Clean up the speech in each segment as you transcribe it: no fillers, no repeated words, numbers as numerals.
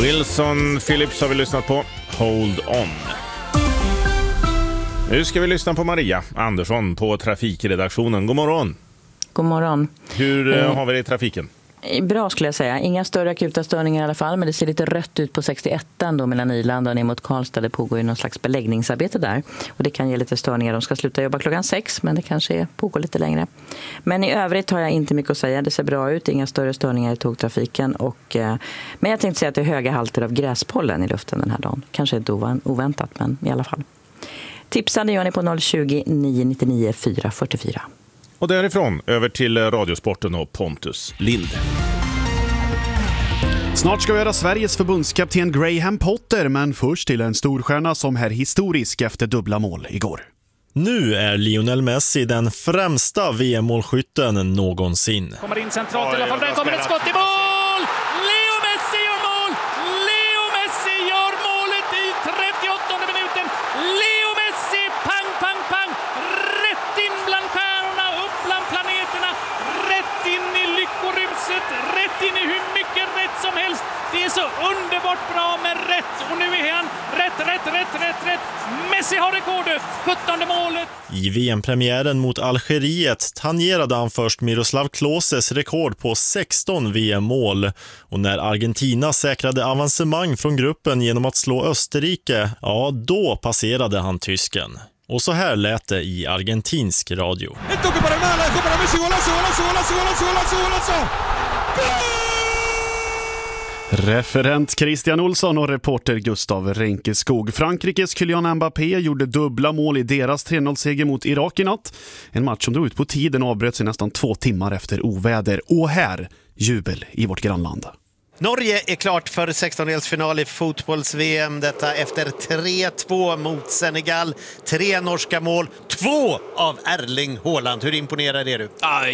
Wilson Phillips har vi lyssnat på. Hold on. Nu ska vi lyssna på Maria Andersson på trafikredaktionen. God morgon. God morgon. Hur har vi det i trafiken? Bra skulle jag säga. Inga större akuta störningar i alla fall, men det ser lite rött ut på 61:an då mellan Nyland och ner mot Karlstad. Det pågår ju någon slags beläggningsarbete där och det kan ge lite störningar. De ska sluta jobba klockan 6, men det kanske pågår lite längre. Men i övrigt har jag inte mycket att säga. Det ser bra ut, inga större störningar i tågtrafiken. Men jag tänkte säga att det är höga halter av gräspollen i luften den här dagen. Kanske inte oväntat, men i alla fall. Tipsade gör ni på 020 999 444. Och därifrån över till Radiosporten och Pontus Lind. Snart ska vi göra Sveriges förbundskapten Graham Potter, men först till en storstjärna som är historisk efter dubbla mål igår. Nu är Lionel Messi den främsta VM-målskytten någonsin. Kommer in centralt i alla fall, där kommer ett skott i mål! Leo Messi gör mål! Leo Messi gör målet i 38:e minuten! Leo Messi, pang, pang, pang! Rätt in bland stjärnorna, upp bland planeterna, rätt in i lyckoruset, rätt in i hur mycket rätt som helst. Det är så underbart bra med rätt, och nu är han rätt. Messi har rekordet, 17:e målet. I VM-premiären mot Algeriet tangerade han först Miroslav Kloses rekord på 16 VM-mål. Och när Argentina säkrade avancemang från gruppen genom att slå Österrike, ja då passerade han tysken. Och så här lät det i argentinsk radio. Referent Christian Olsson och reporter Gustav Renkeskog. Frankrikes Kylian Mbappé gjorde dubbla mål i deras 3-0-seger mot Irak i natt. En match som drog ut på tiden och avbröts i nästan 2 timmar efter oväder. Och här, jubel i vårt grannland. Norge är klart för 16-delsfinal i fotbolls-VM. Detta efter 3-2 mot Senegal. 3 norska mål, 2 av Erling Haaland. Hur imponerad är du?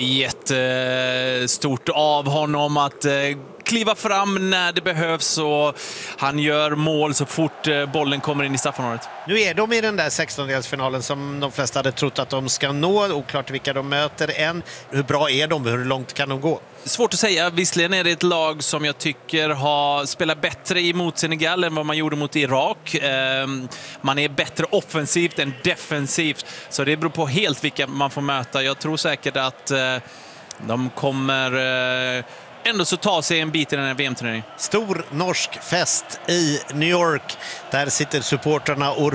Jättestort av honom att kliva fram när det behövs, och han gör mål så fort bollen kommer in i straffområdet. Nu är de i den där 16-delsfinalen som de flesta hade trott att de ska nå. Oklart vilka de möter än. Hur bra är de? Hur långt kan de gå? Svårt att säga. Visserligen är det ett lag som jag tycker har spelat bättre emot Senegal än vad man gjorde mot Irak. Man är bättre offensivt än defensivt. Så det beror på helt vilka man får möta. Jag tror säkert att de kommer ändå så ta sig en bit i den här VM-turneringen. Stor norsk fest i New York. Där sitter supporterna och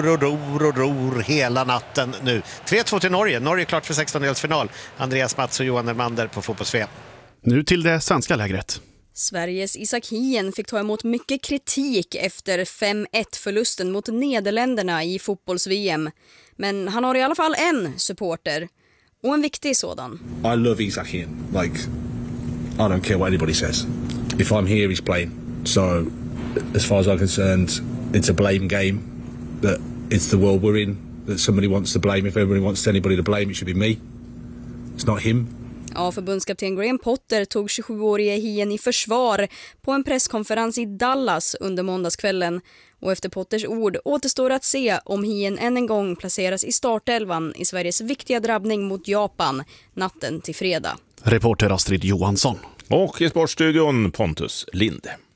ror hela natten nu. 3-2 till Norge. Norge är klart för 16-delsfinal. Andreas Mats och Johan Ermander på fotbolls-VM. Nu till det svenska lägret. Sveriges Isak Hien fick ta emot mycket kritik efter 5-1-förlusten mot Nederländerna i fotbolls-VM. Men han har i alla fall en supporter. Och en viktig sådan. I love Isak Hien. Like, I don't care what anybody says. If I'm here, he's playing. So, as far as I'm concerned, it's a blame game. That it's the world we're in. That somebody wants to blame. If everybody wants anybody to blame, it should be me. It's not him. Ja, förbundskapten Graham Potter tog 27-årige Hien i försvar på en presskonferens i Dallas under måndagskvällen. Och efter Potters ord återstår att se om Hien än en gång placeras i startelvan i Sveriges viktiga drabbning mot Japan natten till fredag. Reporter Astrid Johansson. Och i sportstudion Pontus Lind.